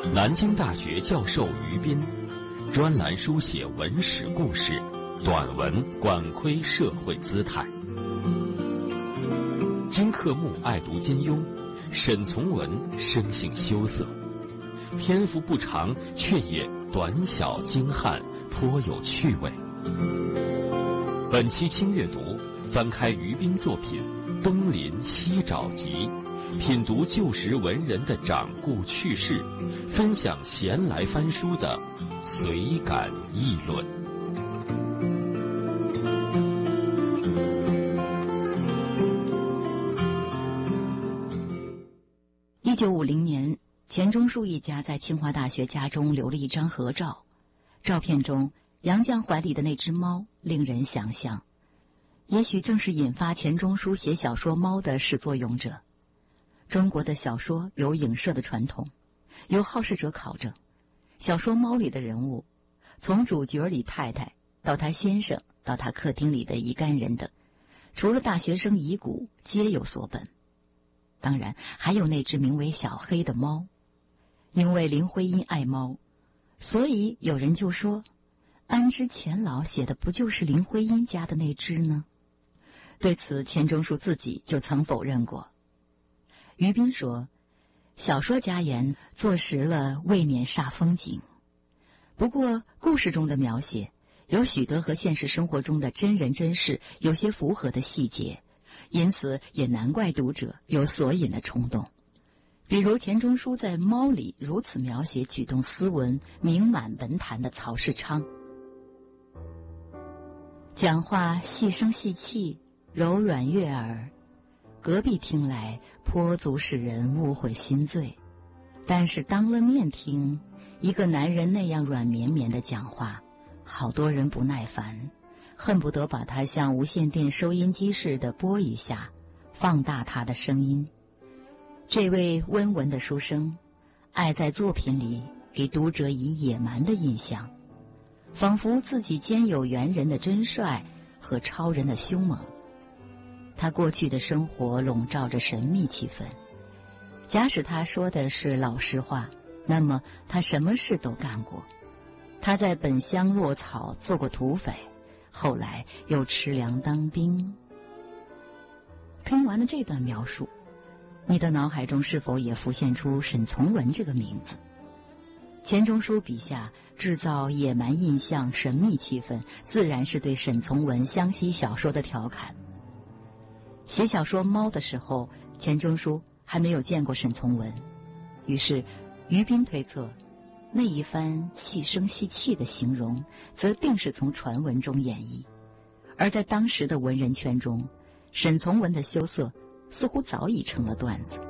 南京大学教授于斌，专栏书写文史故事，短文管窥社会姿态。金克木爱读金庸，沈从文生性羞涩，篇幅不长，却也短小精悍，颇有趣味。本期轻阅读，翻开于斌作品《东临西找集》，品读旧时文人的掌故趣事，分享闲来翻书的随感议论。 1950年，钱钟书一家在清华大学家中留了一张合照，照片中杨绛怀里的那只猫令人想象，也许正是引发钱钟书写小说《猫》的始作俑者。中国的小说有影射的传统，有好事者考证，小说《猫》里的人物，从主角李太太到他先生，到他客厅里的一干人等，除了大学生遗骨，皆有所本。当然还有那只名为小黑的猫，因为林徽因爱猫，所以有人就说，安之钱老写的不就是林徽因家的那只呢？对此钱钟书自己就曾否认过。于斌说，小说家言坐实了未免煞风景，不过故事中的描写有许多和现实生活中的真人真事有些符合的细节，因此也难怪读者有索引的冲动。比如钱钟书在《猫》里如此描写举动斯文、名满文坛的曹世昌，讲话细声细气，柔软悦耳，隔壁听来颇足使人误会心醉，但是当了面听，一个男人那样软绵绵的讲话，好多人不耐烦，恨不得把它像无线电收音机似的播一下，放大他的声音。这位温文的书生爱在作品里给读者以野蛮的印象，仿佛自己兼有猿人的真率和超人的凶猛。他过去的生活笼罩着神秘气氛，假使他说的是老实话，那么他什么事都干过。他在本乡落草做过土匪，后来又吃粮当兵。听完了这段描述，你的脑海中是否也浮现出沈从文这个名字？钱钟书笔下制造野蛮印象、神秘气氛，自然是对沈从文湘西小说的调侃。写小说《猫》的时候，钱钟书还没有见过沈从文，于是于斌推测，那一番细声细气的形容，则定是从传闻中演绎。而在当时的文人圈中，沈从文的羞涩似乎早已成了段子。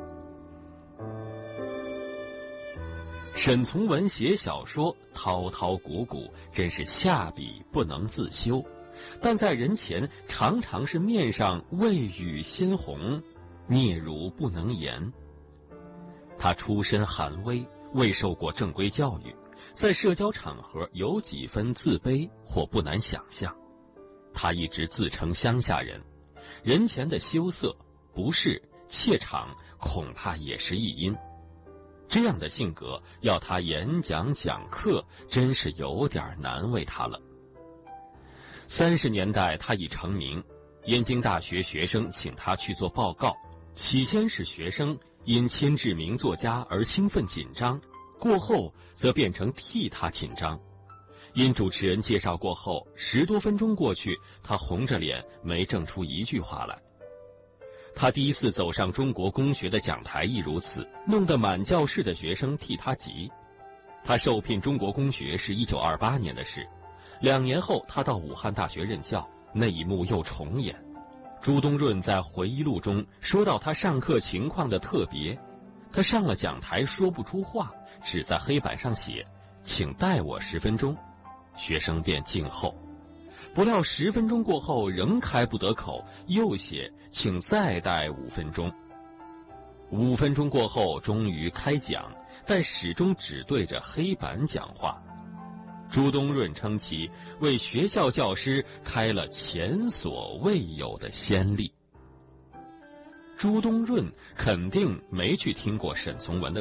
沈从文写小说滔滔古古，真是下笔不能自修，但在人前常常是面上未语先红，嗫嚅不能言。他出身寒微，未受过正规教育，在社交场合有几分自卑或不难想象。他一直自称乡下人，人前的羞涩、不适、怯场恐怕也是一因。这样的性格要他演讲讲课，真是有点难为他了。30年代他已成名，燕京大学学生请他去做报告，起先是学生因牵制名作家而兴奋紧张，过后则变成替他紧张。因主持人介绍过后，10多分钟过去，他红着脸没挣出一句话来。他第一次走上中国公学的讲台亦如此，弄得满教室的学生替他急。他受聘中国公学是1928年的事，2年后他到武汉大学任教，那一幕又重演。朱东润在回忆录中说到他上课情况的特别，他上了讲台说不出话，只在黑板上写请待我10分钟，学生便静候。不料10分钟过后仍开不得口，又写请再待5分钟。5分钟过后终于开讲，但始终只对着黑板讲话。朱东润称其为学校教师开了前所未有的先例。朱东润肯定没去听过沈从文的课，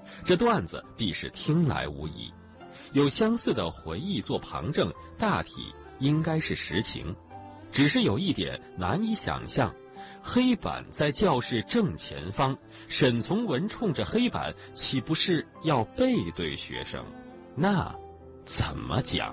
这段子必是听来无疑。有相似的回忆做旁证，大体应该是实情。只是有一点难以想象，黑板在教室正前方，沈从文冲着黑板，岂不是要背对学生？那怎么讲？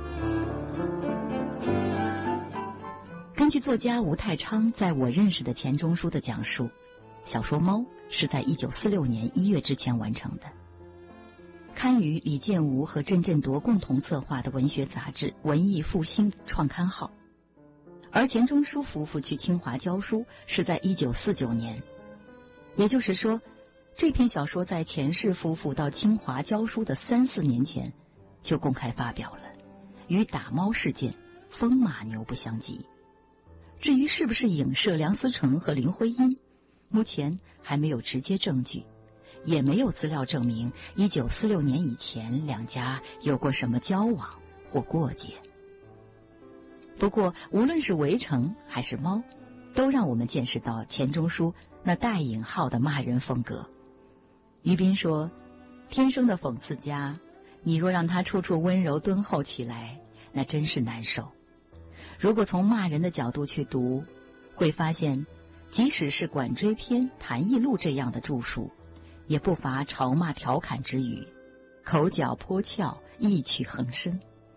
根据作家吴太昌在我认识的钱钟书的讲述，小说《猫》是在1946年1月之前完成的，刊于李建吾和郑振铎共同策划的文学杂志《文艺复兴》创刊号。而钱钟书夫妇去清华教书是在1949年，也就是说，这篇小说在钱氏夫妇到清华教书的3、4年前就公开发表了，与打猫事件风马牛不相及。至于是不是影射梁思成和林徽因，目前还没有直接证据，也没有资料证明1946年以前两家有过什么交往或过节。不过无论是围城还是猫，都让我们见识到钱钟书那带引号的骂人风格。于斌说，天生的讽刺家，你若让他处处温柔敦厚起来，那真是难受。如果从骂人的角度去读，会发现即使是管锥篇、谈艺录这样的著述，也不乏嘲骂调侃之语，口角颇俏，意趣横生。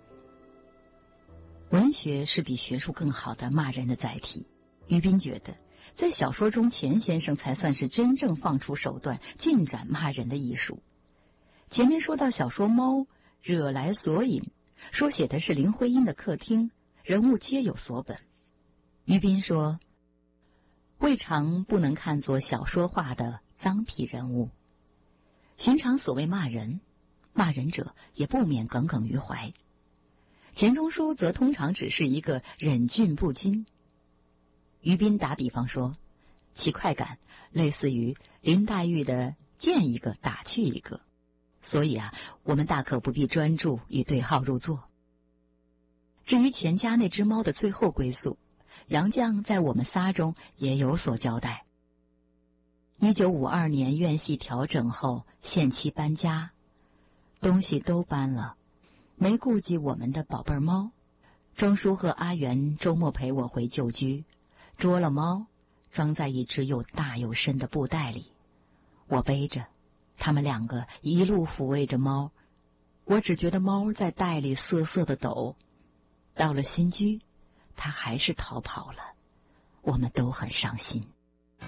文学是比学术更好的骂人的载体。于斌觉得，在小说中，钱先生才算是真正放出手段，尽展骂人的艺术。前面说到小说《猫》惹来索引，说写的是林徽因的客厅，人物皆有所本。于斌说，未尝不能看作小说化的脏痞人物。寻常所谓骂人，骂人者也不免耿耿于怀。钱钟书则通常只是一个忍俊不禁。于斌打比方说，其快感类似于林黛玉的见一个打去一个，所以我们大可不必专注与对号入座。至于钱家那只猫的最后归宿，杨绛在我们仨中也有所交代。1952年院系调整后，限期搬家，东西都搬了，没顾及我们的宝贝猫。钟书和阿元周末陪我回旧居，捉了猫，装在一只又大又深的布袋里，我背着，他们两个一路抚慰着猫。我只觉得猫在袋里瑟瑟的抖。到了新居，它还是逃跑了，我们都很伤心。